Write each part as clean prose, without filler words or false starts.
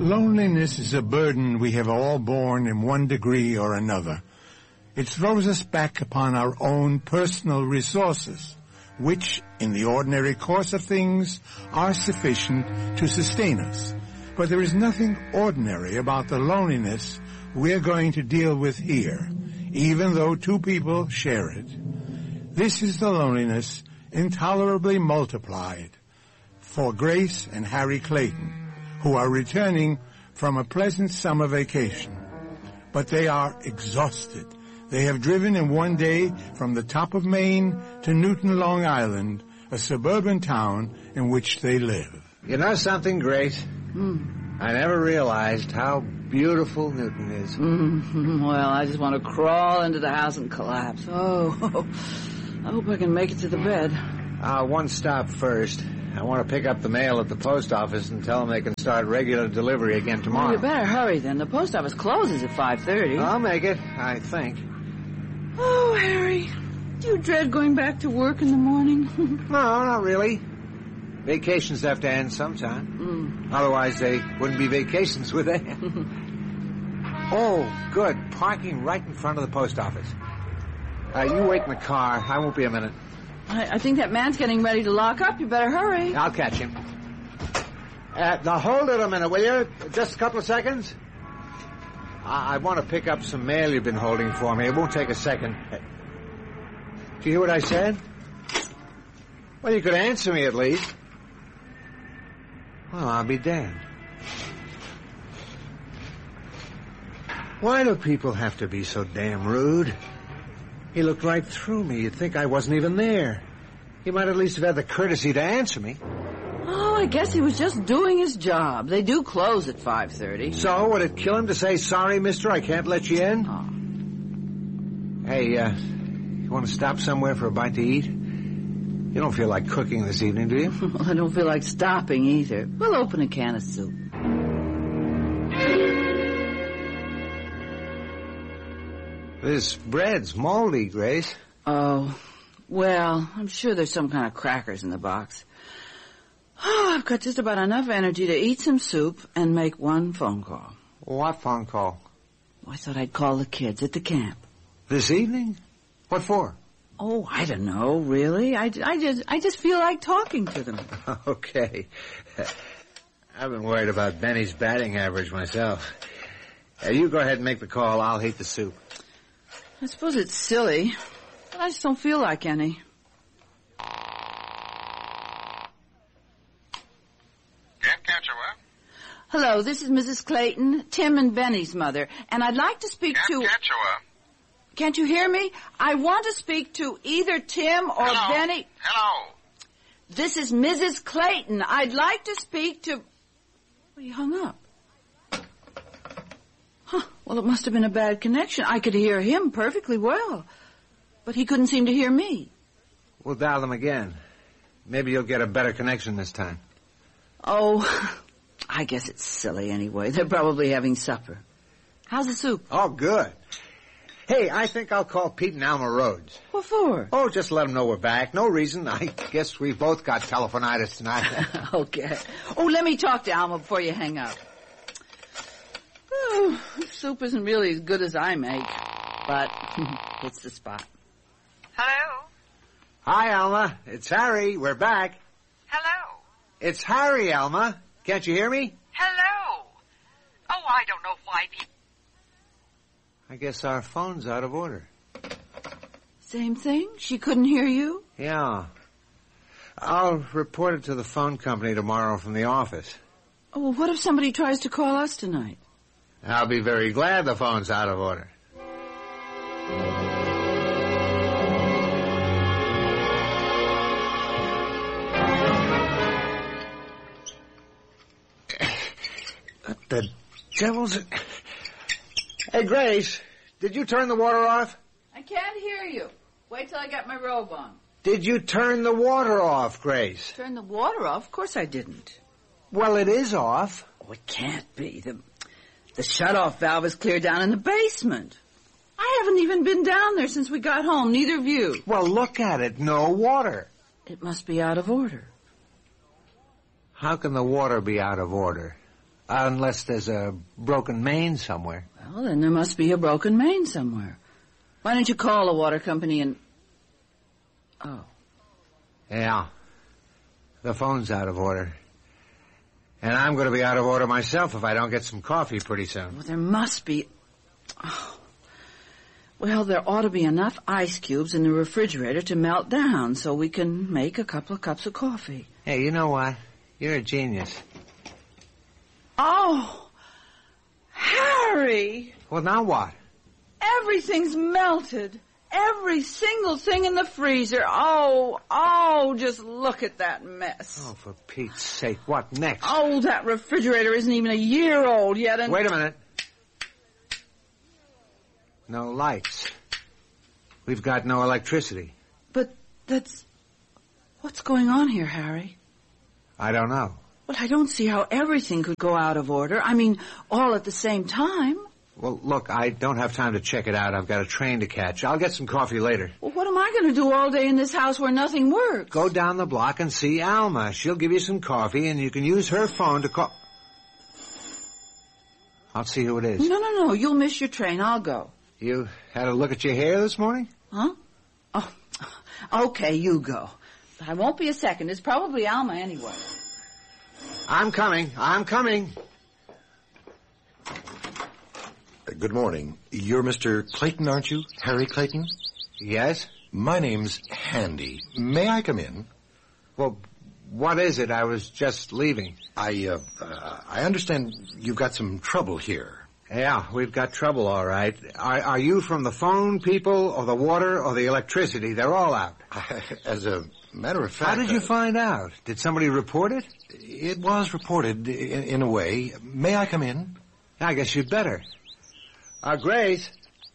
Loneliness is a burden we have all borne in one degree or another. It throws us back upon our own personal resources, which, in the ordinary course of things, are sufficient to sustain us. But there is nothing ordinary about the loneliness we're going to deal with here, even though two people share it. This is the loneliness intolerably multiplied for Grace and Harry Clayton, who are returning from a pleasant summer vacation. But they are exhausted. They have driven in one day from the top of Maine to Newton, Long Island, a suburban town in which they live. You know something, Grace? I never realized how beautiful Newton is. Well, I just want to crawl into the house and collapse. Oh, I hope I can make it to the bed. One stop first. I want to pick up the mail at the post office and tell them they can start regular delivery again tomorrow. Well, you better hurry then. The post office closes at 5:30. I'll make it, I think. Oh, Harry, do you dread going back to work in the morning? No, not really. Vacations have to end sometime. Otherwise, they wouldn't be vacations, would they? Oh, good. Parking right in front of the post office. You wait in the car. I won't be a minute. I think that man's getting ready to lock up. You better hurry. I'll catch him. Now, hold it a minute, will you? Just a couple of seconds. I want to pick up some mail you've been holding for me. It won't take a second. Do you hear what I said? Well, you could answer me at least. Well, I'll be damned. Why do people have to be so damn rude? He looked right through me. You'd think I wasn't even there. He might at least have had the courtesy to answer me. Oh, I guess he was just doing his job. They do close at 5:30. So, would it kill him to say, sorry, mister, I can't let you in? Oh. Hey, you want to stop somewhere for a bite to eat? You don't feel like cooking this evening, do you? Well, I don't feel like stopping either. We'll open a can of soup. This bread's moldy, Grace. Oh, well, I'm sure there's some kind of crackers in the box. Oh, I've got just about enough energy to eat some soup and make one phone call. What phone call? I thought I'd call the kids at the camp. This evening? What for? Oh, I don't know, really. I just feel like talking to them. Okay. I've been worried about Benny's batting average myself. You go ahead and make the call. I'll heat the soup. I suppose it's silly, but I just don't feel like any. Can't catch her, what? Hello, this is Mrs. Clayton, Tim and Benny's mother, and I'd like to speak to... Can't catch her, what? Can't you hear me? I want to speak to either Tim or Hello? Benny. Hello? This is Mrs. Clayton. I'd like to speak to... Well, he hung up. Huh. Well, it must have been a bad connection. I could hear him perfectly well, but he couldn't seem to hear me. We'll dial them again. Maybe you'll get a better connection this time. Oh, I guess it's silly anyway. They're probably having supper. How's the soup? Oh, good. Hey, I think I'll call Pete and Alma Rhodes. What for? Oh, just let them know we're back. No reason. I guess we've both got telephonitis tonight. Okay. Oh, let me talk to Alma before you hang up. Oh, soup isn't really as good as I make, but it's the spot. Hello? Hi, Alma. It's Harry. We're back. Hello? It's Harry, Alma. Can't you hear me? Hello? Oh, I don't know why people... I guess our phone's out of order. Same thing? She couldn't hear you? Yeah. I'll report it to the phone company tomorrow from the office. Oh, well, what if somebody tries to call us tonight? I'll be very glad the phone's out of order. What the devil's... Hey, Grace, did you turn the water off? I can't hear you. Wait till I get my robe on. Did you turn the water off, Grace? Turn the water off? Of course I didn't. Well, it is off. Oh, it can't be. The shut-off valve is clear down in the basement. I haven't even been down there since we got home, neither of you. Well, look at it. No water. It must be out of order. How can the water be out of order? Unless there's a broken main somewhere. Well, then there must be a broken main somewhere. Why don't you call the water company and... Oh. Yeah. The phone's out of order. And I'm going to be out of order myself if I don't get some coffee pretty soon. Well, there must be... Oh. Well, there ought to be enough ice cubes in the refrigerator to melt down so we can make a couple of cups of coffee. Hey, you know what? You're a genius. Oh! Harry! Well, now what? Everything's melted. Every single thing in the freezer. Oh, just look at that mess. Oh, for Pete's sake, what next? Oh, that refrigerator isn't even a year old yet, and... Wait a minute. No lights. We've got no electricity. But that's... What's going on here, Harry? I don't know. Well, I don't see how everything could go out of order. I mean, all at the same time. Well, look, I don't have time to check it out. I've got a train to catch. I'll get some coffee later. Well, what am I going to do all day in this house where nothing works? Go down the block and see Alma. She'll give you some coffee, and you can use her phone to call... I'll see who it is. No. You'll miss your train. I'll go. You had a look at your hair this morning? Huh? Oh, okay, you go. But I won't be a second. It's probably Alma anyway. I'm coming. Good morning. You're Mr. Clayton, aren't you? Harry Clayton? Yes? My name's Handy. May I come in? Well, what is it? I was just leaving. I understand you've got some trouble here. Yeah, we've got trouble, all right. Are you from the phone people or the water or the electricity? They're all out. As a matter of fact... How did you find out? Did somebody report it? It was reported in a way. May I come in? I guess you'd better. Grace,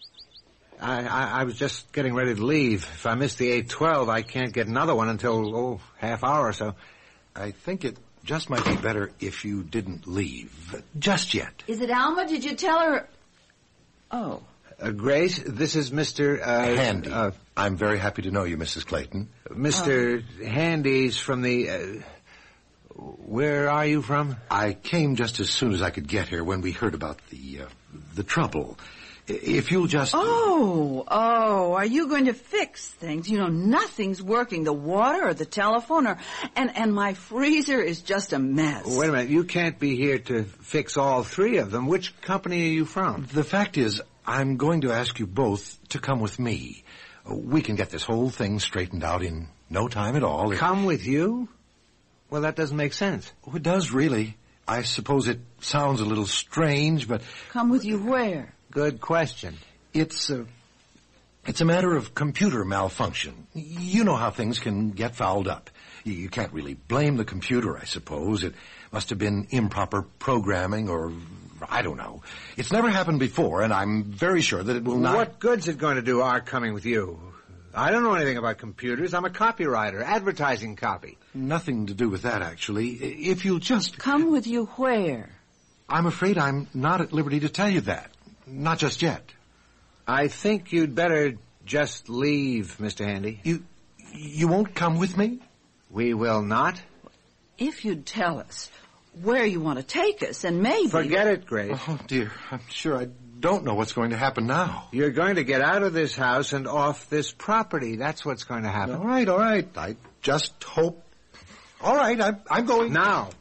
I was just getting ready to leave. If I miss the 8:12, I can't get another one until, half hour or so. I think it just might be better if you didn't leave. Just yet. Is it Alma? Did you tell her... Oh. Grace, this is Mr. Handy. I'm very happy to know you, Mrs. Clayton. Mr. Handy's from the... where are you from? I came just as soon as I could get here when we heard about the trouble. If you'll just... Oh, are you going to fix things? You know, nothing's working. The water or the telephone and my freezer is just a mess. Wait a minute. You can't be here to fix all three of them. Which company are you from? The fact is, I'm going to ask you both to come with me. We can get this whole thing straightened out in no time at all. Come with you? Well, that doesn't make sense. Oh, it does, really. I suppose it sounds a little strange, but... Come with you where? Good question. It's a matter of computer malfunction. You know how things can get fouled up. You can't really blame the computer, I suppose. It must have been improper programming or... I don't know. It's never happened before, and I'm very sure that it will not... What good's it going to do our coming with you? I don't know anything about computers. I'm a copywriter, advertising copy. Nothing to do with that, actually. If you'll just... Come with you where? I'm afraid I'm not at liberty to tell you that. Not just yet. I think you'd better just leave, Mr. Handy. You won't come with me? We will not. If you'd tell us where you want to take us, and maybe... Forget it, Grace. Oh, dear. I'm sure I don't know what's going to happen now. You're going to get out of this house and off this property. That's what's going to happen. All right. I just hope... All right, I'm going... Now.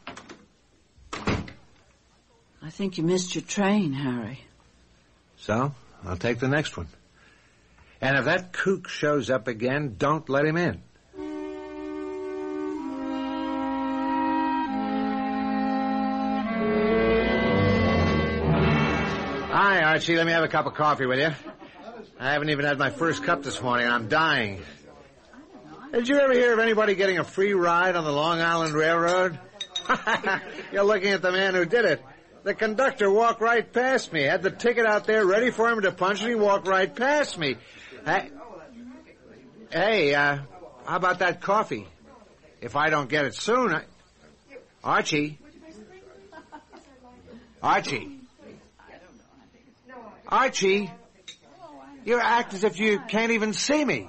I think you missed your train, Harry. So, I'll take the next one. And if that kook shows up again, don't let him in. Hi, Archie. Let me have a cup of coffee, will you? I haven't even had my first cup this morning, and I'm dying. Did you ever hear of anybody getting a free ride on the Long Island Railroad? You're looking at the man who did it. The conductor walked right past me. Had the ticket out there ready for him to punch, and he walked right past me. Hey, how about that coffee? If I don't get it soon, Archie? Archie, you act as if you can't even see me.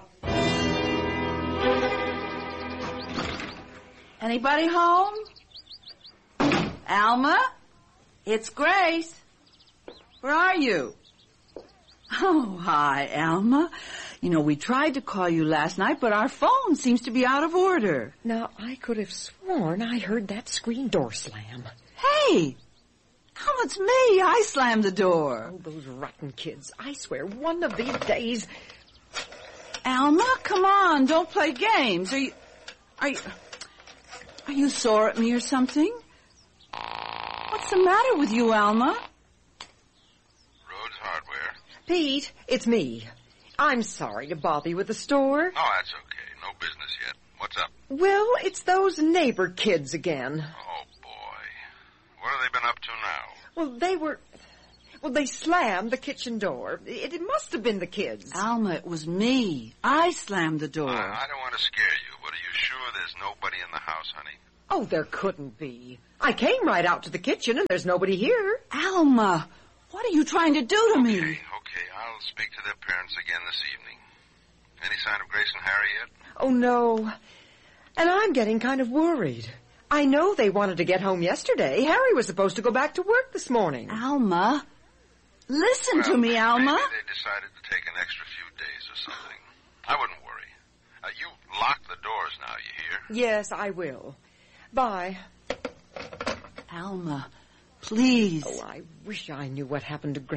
Anybody home? Alma? It's Grace. Where are you? Oh, hi, Alma. You know, we tried to call you last night, but our phone seems to be out of order. Now, I could have sworn I heard that screen door slam. Hey! Alma, it's me. I slammed the door. Oh, those rotten kids. I swear, one of these days... Alma, come on. Don't play games. Are you sore at me or something? What's the matter with you, Alma? Rhodes Hardware. Pete, it's me. I'm sorry to bother you with the store. Oh, that's okay. No business yet. What's up? Well, it's those neighbor kids again. Oh, boy. What have they been up to now? Well, they slammed the kitchen door. It must have been the kids. Alma, it was me. I slammed the door. I don't want to scare you, but are you sure there's nobody in the house, honey? Oh, there couldn't be. I came right out to the kitchen and there's nobody here. Alma, what are you trying to do to me? Okay. I'll speak to their parents again this evening. Any sign of Grace and Harry yet? Oh, no. And I'm getting kind of worried. I know they wanted to get home yesterday. Harry was supposed to go back to work this morning. Alma, listen to me, Alma. Maybe they decided to take an extra few days or something. I wouldn't worry. You lock the doors now, you hear? Yes, I will. Bye. Alma, please. Oh, I wish I knew what happened to Grace.